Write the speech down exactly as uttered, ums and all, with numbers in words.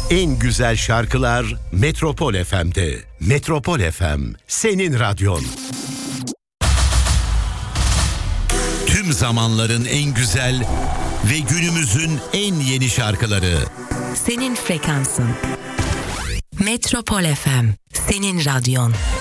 En güzel şarkılar Metropol F M'de. Metropol F M, senin radyon. Tüm zamanların en güzel ve günümüzün en yeni şarkıları. Senin frekansın. Metropol F M, senin radyon.